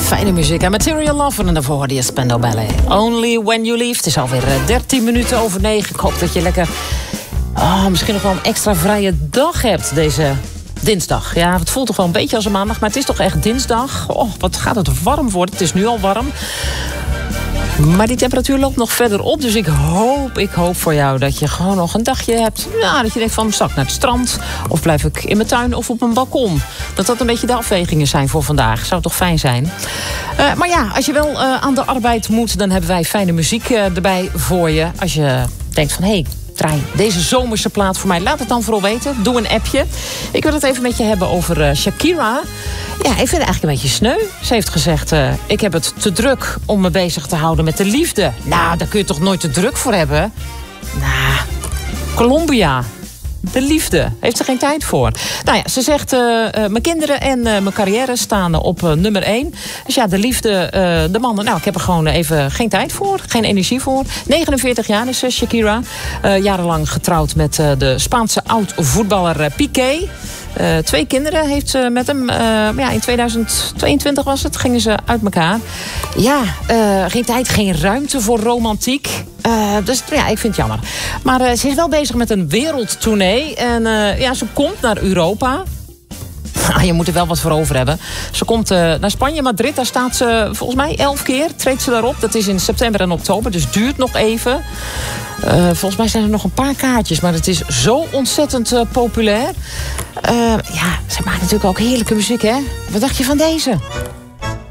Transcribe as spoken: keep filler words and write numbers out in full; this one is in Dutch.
fijne muziek. En Material Love en daarvoor hoorde je Spandau Ballet. Only When You Leave. Het is alweer dertien minuten over negen. Ik hoop dat je lekker oh, misschien nog wel een extra vrije dag hebt deze dinsdag. Ja, het voelt toch wel een beetje als een maandag, maar het is toch echt dinsdag. Oh, wat gaat het warm worden. Het is nu al warm. Maar die temperatuur loopt nog verder op. Dus ik hoop, ik hoop voor jou dat je gewoon nog een dagje hebt. Nou, dat je denkt van, stap naar het strand. Of blijf ik in mijn tuin of op mijn balkon. Dat dat een beetje de afwegingen zijn voor vandaag. Zou toch fijn zijn. Uh, maar ja, als je wel uh, aan de arbeid moet, dan hebben wij fijne muziek uh, erbij voor je. Als je denkt van, hé, hey, draai deze zomerse plaat voor mij. Laat het dan vooral weten. Doe een appje. Ik wil het even met je hebben over uh, Shakira. Ja, ik vind het eigenlijk een beetje sneu. Ze heeft gezegd, uh, ik heb het te druk om me bezig te houden met de liefde. Nou, daar kun je toch nooit te druk voor hebben? Nou, Colombia. De liefde. Heeft ze geen tijd voor. Nou ja, ze zegt, uh, uh, mijn kinderen en uh, mijn carrière staan op uh, nummer één. Dus ja, de liefde, uh, de mannen. Nou, ik heb er gewoon even geen tijd voor. Geen energie voor. negenenveertig jaar is uh, Shakira. Uh, jarenlang getrouwd met uh, de Spaanse oud-voetballer uh, Piqué. Uh, twee kinderen heeft ze met hem. Uh, ja, in tweeduizend tweeëntwintig was het. Gingen ze uit elkaar. Ja, uh, geen tijd, geen ruimte voor romantiek. Uh, dus ja, ik vind het jammer. Maar uh, ze is wel bezig met een wereldtournee. En uh, ja, ze komt naar Europa. Je moet er wel wat voor over hebben. Ze komt uh, naar Spanje, Madrid. Daar staat ze volgens mij elf keer. Treedt ze daarop. Dat is in september en oktober. Dus duurt nog even. Uh, volgens mij zijn er nog een paar kaartjes. Maar het is zo ontzettend uh, populair. Uh, ja, ze maakt natuurlijk ook heerlijke muziek, hè? Wat dacht je van deze?